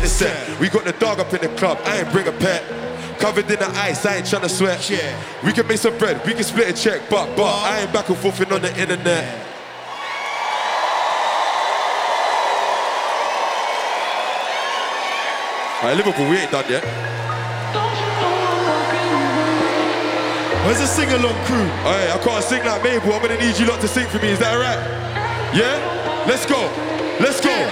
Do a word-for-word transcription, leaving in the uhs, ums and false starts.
the set. We got the dog up in the club, I ain't bring a pet. Covered in the ice, I ain't tryna sweat. Yeah. We can make some bread, we can split a check, but but I ain't back and forthing on the internet. Alright, Liverpool, we ain't done yet. Where's the sing-along crew? Alright, I can't sing like Mabel, I'm gonna need you lot to sing for me, is that alright? Yeah? Let's go, let's go.